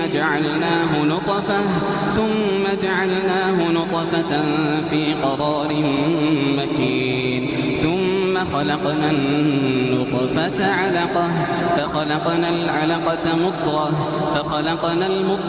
ثم جعلناه نطفة في قرار مكين ثم خلقنا النطفة علقة فخلقنا العلقة مضغة فخلقنا المضغة